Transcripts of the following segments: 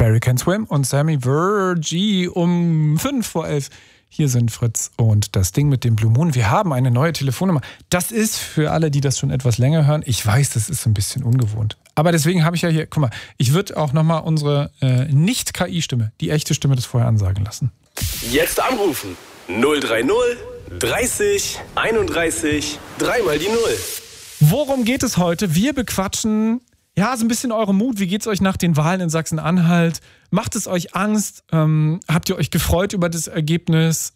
Barry Can Swim und Sammy Virgie um 11:05. Hier sind Fritz und das Ding mit dem Blue Moon. Wir haben eine neue Telefonnummer. Das ist für alle, die das schon etwas länger hören. Ich weiß, das ist ein bisschen ungewohnt. Aber deswegen habe ich ja hier, guck mal, ich würde auch nochmal unsere Nicht-KI-Stimme, die echte Stimme, das vorher ansagen lassen. Jetzt anrufen. 030 30 31 3 mal die 0. Worum geht es heute? Wir bequatschen so ein bisschen eure Mut. Wie geht's euch nach den Wahlen in Sachsen-Anhalt? Macht es euch Angst? Habt ihr euch gefreut über das Ergebnis?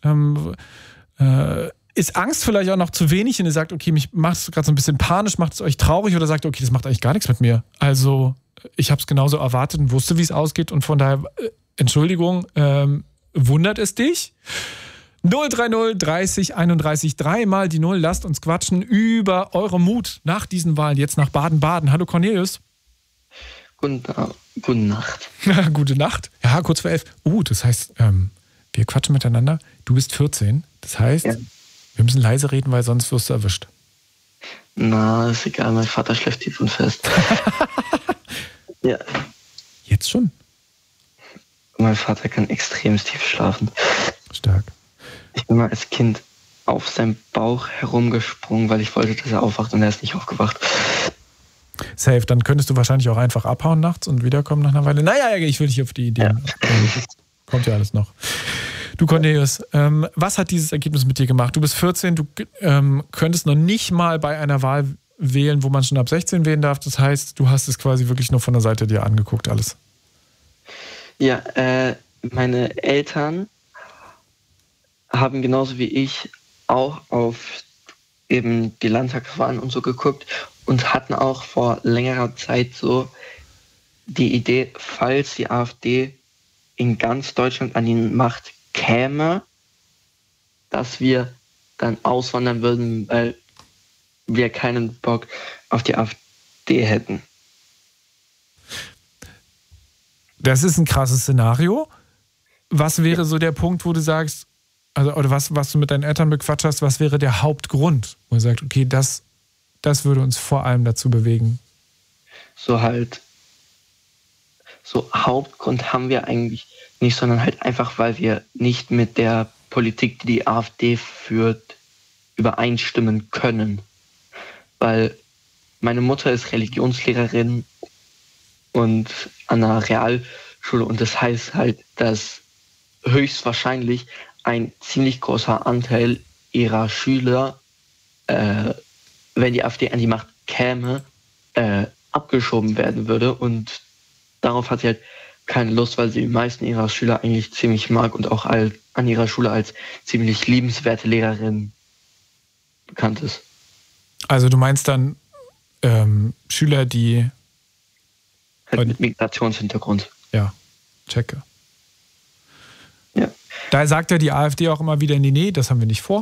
Ist Angst vielleicht auch noch zu wenig, wenn ihr sagt, okay, mich macht es gerade so ein bisschen panisch, macht es euch traurig oder sagt, okay, das macht eigentlich gar nichts mit mir? Also ich habe es genauso erwartet und wusste, wie es ausgeht und von daher, Entschuldigung, wundert es dich? 030 30 31 3 mal die 0. Lasst uns quatschen über eure Mut nach diesen Wahlen. Jetzt nach Baden-Baden. Hallo Cornelius. Gute Nacht. Gute Nacht. Ja, kurz vor 11. Das heißt, wir quatschen miteinander. Du bist 14. Das heißt, wir müssen leise reden, weil sonst wirst du erwischt. Na, ist egal. Mein Vater schläft tief und fest. Ja. Jetzt schon? Mein Vater kann extrem tief schlafen. Stark. Ich bin mal als Kind auf seinem Bauch herumgesprungen, weil ich wollte, dass er aufwacht und er ist nicht aufgewacht. Safe, dann könntest du wahrscheinlich auch einfach abhauen nachts und wiederkommen nach einer Weile. Naja, ich will dich auf die Idee. Ja. Kommt ja alles noch. Du Cornelius, was hat dieses Ergebnis mit dir gemacht? Du bist 14, du könntest noch nicht mal bei einer Wahl wählen, wo man schon ab 16 wählen darf. Das heißt, du hast es quasi wirklich nur von der Seite dir angeguckt, alles. Ja, meine Eltern haben genauso wie ich auch auf eben die Landtagswahlen und so geguckt und hatten auch vor längerer Zeit so die Idee, falls die AfD in ganz Deutschland an die Macht käme, dass wir dann auswandern würden, weil wir keinen Bock auf die AfD hätten. Das ist ein krasses Szenario. Was wäre so der Punkt, wo du sagst, oder was du mit deinen Eltern bequatscht hast, was wäre der Hauptgrund, wo du sagst, okay, das würde uns vor allem dazu bewegen? So Hauptgrund haben wir eigentlich nicht, sondern halt einfach, weil wir nicht mit der Politik, die die AfD führt, übereinstimmen können. Weil meine Mutter ist Religionslehrerin und an einer Realschule und das heißt halt, dass höchstwahrscheinlich ein ziemlich großer Anteil ihrer Schüler, wenn die AfD an die Macht käme, abgeschoben werden würde. Und darauf hat sie halt keine Lust, weil sie die meisten ihrer Schüler eigentlich ziemlich mag und auch an ihrer Schule als ziemlich liebenswerte Lehrerin bekannt ist. Also du meinst dann Schüler, die... Halt mit Migrationshintergrund. Ja, checke. Ja. Da sagt ja die AfD auch immer wieder, nee, das haben wir nicht vor.